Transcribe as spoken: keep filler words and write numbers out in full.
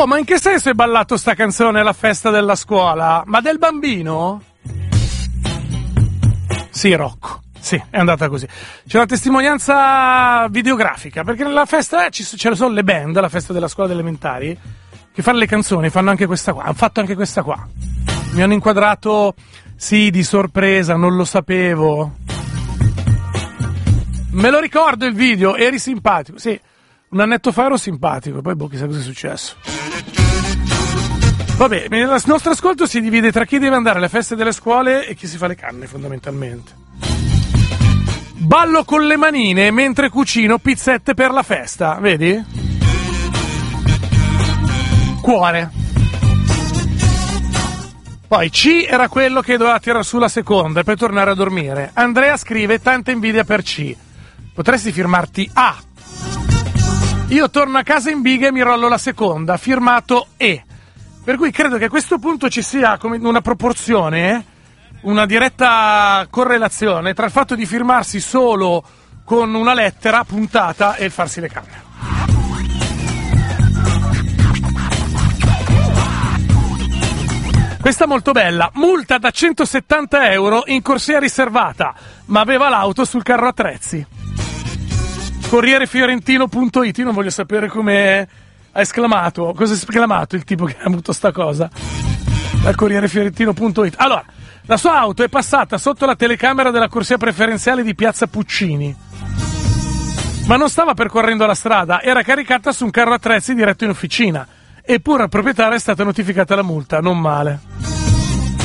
ma in che senso hai ballato sta canzone alla festa della scuola? Ma del bambino? Sì, Rocco. Sì, è andata così. C'è una testimonianza videografica, perché nella festa eh, ci, ce ne sono le band, alla festa della scuola delle elementari, che fanno le canzoni, fanno anche questa qua. Hanno fatto anche questa qua. Mi hanno inquadrato, sì, di sorpresa, non lo sapevo. Me lo ricordo il video, eri simpatico. Sì, un annetto fa ero simpatico, poi boh, chissà cosa è successo. Vabbè, il nostro ascolto si divide tra chi deve andare alle feste delle scuole e chi si fa le canne, fondamentalmente. Ballo con le manine mentre cucino pizzette per la festa, vedi? Cuore. Poi C era quello che doveva tirare su la seconda per tornare a dormire. Andrea scrive: tanta invidia per C. Potresti firmarti A. Io torno a casa in biga e mi rollo la seconda, firmato E. Per cui credo che a questo punto ci sia come una proporzione, una diretta correlazione tra il fatto di firmarsi solo con una lettera puntata e il farsi le canne. Questa è molto bella. Multa da centosettanta euro in corsia riservata, ma aveva l'auto sul carro attrezzi. Corriere Fiorentino punto it. Io non voglio sapere come ha esclamato. Cosa ha esclamato il tipo che ha avuto sta cosa? Dal Corriere Fiorentino punto it. Allora, la sua auto è passata sotto la telecamera della corsia preferenziale di Piazza Puccini, ma non stava percorrendo la strada, era caricata su un carro attrezzi diretto in officina. Eppure al proprietario è stata notificata la multa. Non male.